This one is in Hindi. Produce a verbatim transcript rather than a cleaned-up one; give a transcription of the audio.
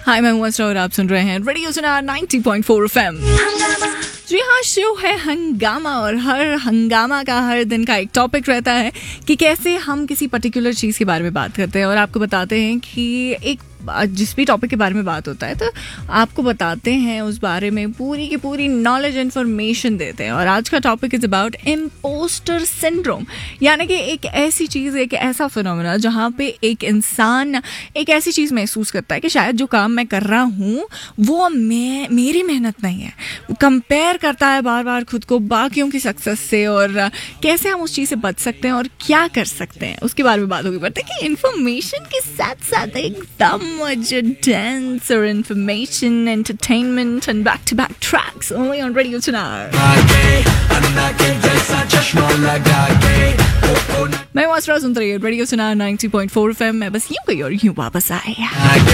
हाय, मैं हूँ असरा और आप सुन रहे हैं रेडियो सुना नाइंटी पॉइंट फोर एफएम। जी हाँ, शो है हंगामा और हर हंगामा का हर दिन का एक टॉपिक रहता है कि कैसे हम किसी पर्टिकुलर चीज़ के बारे में बात करते हैं और आपको बताते हैं कि एक जिस भी टॉपिक के बारे में बात होता है तो आपको बताते हैं उस बारे में पूरी की पूरी नॉलेज इन्फॉर्मेशन देते हैं। और आज का topic is about impostor syndrome, यानी कि एक ऐसी चीज़, एक ऐसा फिनोमेना जहाँ पे एक इंसान एक ऐसी चीज़ महसूस करता है कि शायद जो काम मैं कर रहा हूँ वो मैं मेरी मेहनत नहीं है। वो कंपेयर करता है बार बार खुद को बाकियों की सक्सेस से और कैसे हम उस चीज़ से बच सकते हैं और क्या कर सकते हैं उसके बारे में बात होगी। बट देखिए, इन्फॉर्मेशन के साथ साथ एकदम much denser information, entertainment and back-to-back tracks only on Radio Sunar. मैं वासरा सुन रही हूँ रेडियो सुना नाइंटी पॉइंट फोर एफएम में। बस यूं गई और यूं वापस आए।